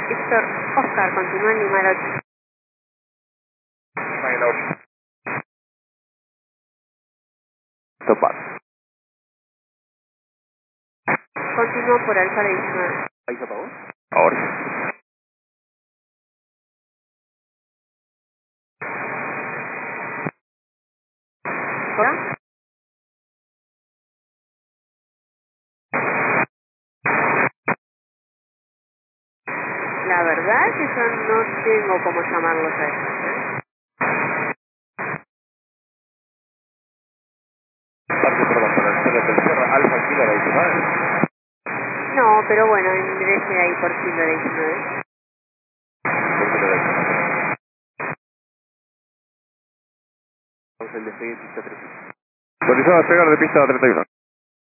Víctor, Oscar, continúa en Lima 8. Lima 8. Topaz. Continúa por Alfa 19. ¿Ahí se apagó? Ahora. ¿Hola? La verdad que yo no tengo cómo llamarlos a ellos, ¿eh? Perdón, para el cero tercero, Alfa Kilo 19. No, pero bueno, ingrese ahí por Kilo 19. ¿Por qué lo de entonces el despegue pista 3. Autorizado a despegar de pista 31.